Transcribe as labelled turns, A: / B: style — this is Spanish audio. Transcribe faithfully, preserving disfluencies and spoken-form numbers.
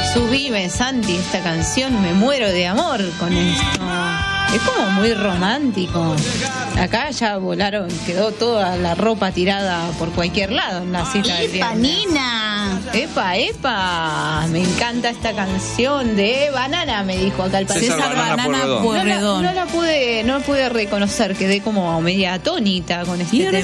A: Subime, Santi, esta canción, me muero de amor con esto. Es como muy romántico. Acá ya volaron, quedó toda la ropa tirada por cualquier lado en la cita del
B: ¡Epa,
A: viernes.
B: Nina!
A: ¡Epa, epa! Me encanta esta canción de Banana, me dijo acá el padre.
C: César
B: César
C: Banana
B: Banana
C: Pueyrredón.
A: No la,
B: Pueyrredón.
A: no la pude, no la pude reconocer, quedé como media atónita con este tema.